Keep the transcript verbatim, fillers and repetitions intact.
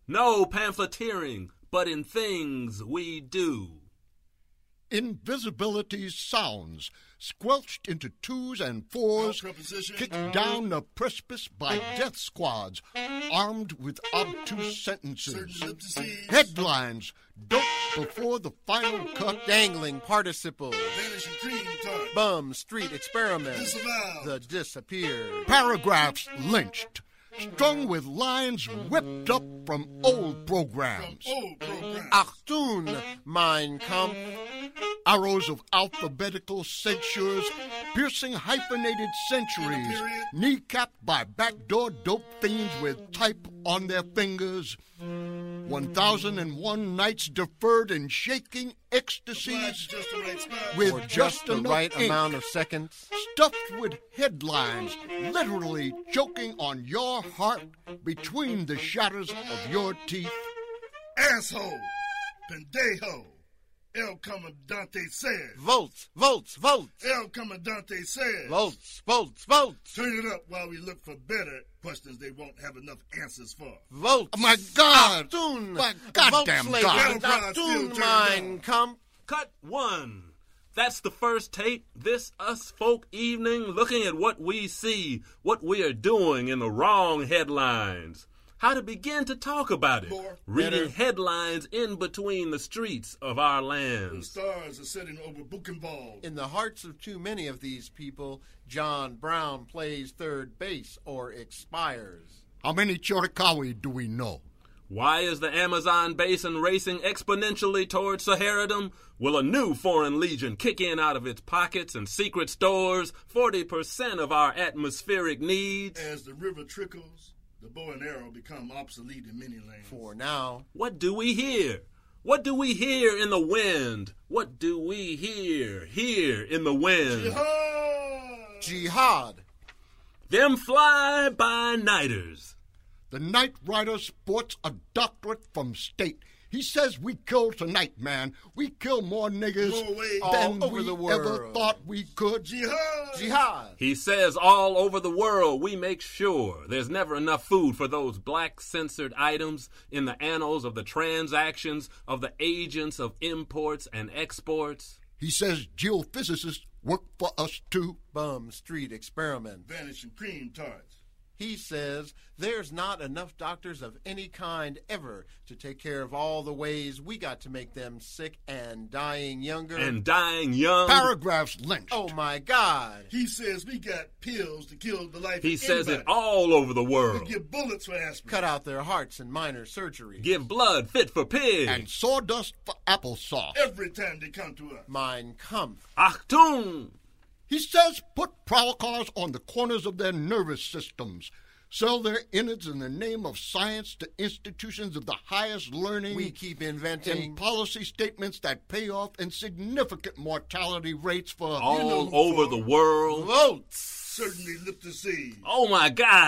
No pamphleteering, but in things we do. Invisibility's sounds, squelched into twos and fours, kicked down the precipice by death squads, armed with obtuse sentences. Headlines, dope before the final cut. Dangling participles. Vanishing cream tart. Bum street experiment. Disavowed. The disappeared. Paragraphs lynched, strung with lines whipped up from old programs. From old programs. Achtung, Mein Kampf. Arrows of alphabetical censures, piercing hyphenated centuries, kneecapped by backdoor dope fiends with type on their fingers. One thousand and one nights deferred in shaking ecstasies, Just the right spot. with For just, just the enough right ink, amount of seconds. stuffed with headlines, literally choking on your heart between the shatters of your teeth. Asshole. Pendejo. El Comandante said. Votes, votes, votes. El Comandante said. Votes, votes, votes. Turn it up while we look for better questions they won't have enough answers for. Votes. Oh, my God! Achtung. My goddamn Votes, God. ladies. Battle cry still Achtung, turned Mein on. Kampf. Cut one. That's the first tape. This Us Folk evening, looking at what we see, what we are doing in the wrong headlines. How to begin to talk about it. More. Reading Better. headlines in between the streets of our The lands. stars are setting over Buchenwald. In the hearts of too many of these people, John Brown plays third base or expires. How many Chiricahua do we know? Why is the Amazon basin racing exponentially towards Saharadom? Will a new foreign legion kick in out of its pockets and secret stores forty percent of our atmospheric needs? As the river trickles, the bow and arrow become obsolete in many lands. For now, What do we hear? What do we hear in the wind? What do we hear here in the wind? Jihad! jihad. Them fly-by-nighters. The Night Rider sports a doctorate from state. He says we kill tonight, man. We kill more niggas More ways. than All over we the ever world. thought we could. Jihad! Jihad. He says all over the world we make sure there's never enough food for those black censored items in the annals of the transactions of the agents of imports and exports. He says geophysicists work for us too. Bum street experiment. Vanishing cream tarts. He says there's not enough doctors of any kind ever to take care of all the ways we got to make them sick and dying younger. And dying young. Paragraphs lynched. oh my God. He says we got pills to kill the life He of says it anybody. all over the We world. give bullets for aspirin. Cut out their hearts in minor surgery. Give blood fit for pigs. And sawdust for applesauce. Every time they come to us. Mein Kampf. Achtung! He says put prowl cars on the corners of their nervous systems. Sell their innards in the name of science to institutions of the highest learning. We keep in inventing. policy statements that pay off in significant mortality rates for All know who over for. the world. Votes. Certainly lift the sea. Oh my God!